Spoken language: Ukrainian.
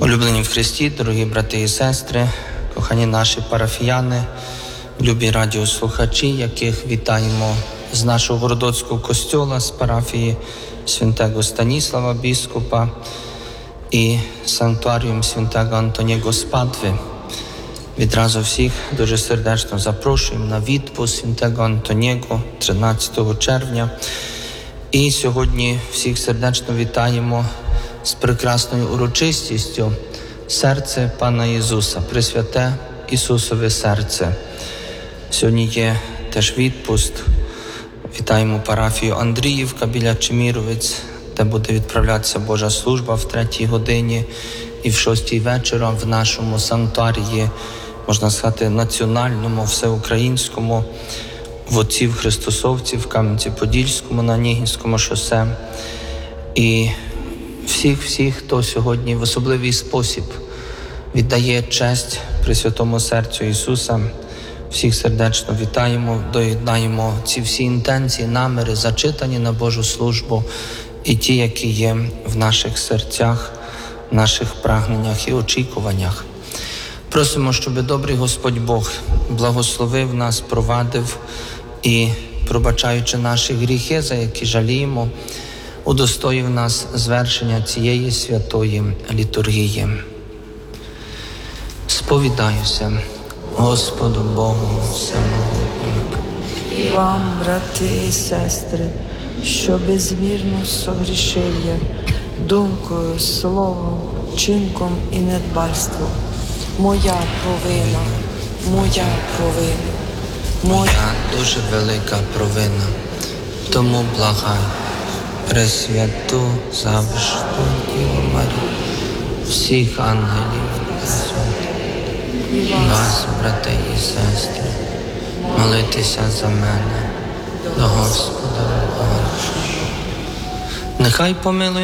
Улюблені в Христі, дорогі брати і сестри, кохані наші парафіяни, любі радіослухачі, яких вітаємо з нашого Городоцького костьола, з парафії святого Станіслава біскупа і санктуаріум святого Антоніго з Падви. Відразу всіх дуже сердечно запрошуємо на відпуск святого Антоніго 13 червня. І сьогодні всіх сердечно вітаємо з прекрасною урочистістю серце Пана Ісуса, Пресвяте Ісусове серце. Сьогодні є теж відпуск. Вітаємо парафію Андріївка біля Чеміровець, де буде відправлятися Божа служба в 3 годині і в 6 вечора в нашому санктуарії, можна сказати, національному, всеукраїнському, в отців Христосовців в Кам'янці-Подільському на Нігінському шосе. І всіх, хто сьогодні в особливий спосіб віддає честь Пресвятому серцю Ісуса, всіх сердечно вітаємо, доєднаємо ці всі інтенції, наміри, зачитані на Божу службу і ті, які є в наших серцях, наших прагненнях і очікуваннях. Просимо, щоб добрий Господь Бог благословив нас, провадив і, пробачаючи наші гріхи, за які жаліємо, удостоїв нас звершення цієї святої літургії. Сповідаюся Господу Богу всемогутньому. І вам, брати і сестри, що безмірно согрішив я думкою, словом, чинком і недбальством. Моя провина. Моя дуже велика провина. Тому благай, Пресвяту завжди Діву Марію, всіх ангелів, і вас, брати і сестри, молитеся за мене до Господа Бога. Нехай помилує